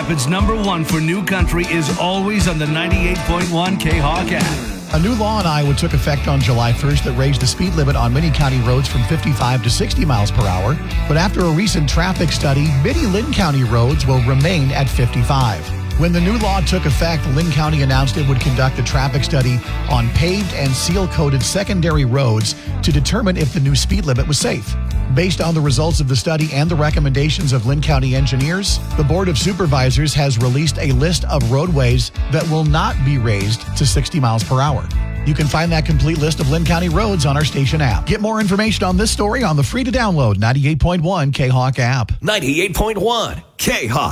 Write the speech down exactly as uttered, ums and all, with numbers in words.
Rapids' number one for new country is always on the ninety-eight point one K-Hawk app. A new law in Iowa took effect on July first that raised the speed limit on many county roads from fifty-five to sixty miles per hour. But after a recent traffic study, many Linn County roads will remain at fifty-five. When the new law took effect, Linn County announced it would conduct a traffic study on paved and seal-coated secondary roads to determine if the new speed limit was safe. Based on the results of the study and the recommendations of Linn County engineers, the Board of Supervisors has released a list of roadways that will not be raised to sixty miles per hour. You can find that complete list of Linn County roads on our station app. Get more information on this story on the free-to-download ninety-eight point one K-Hawk app. ninety-eight point one K-Hawk.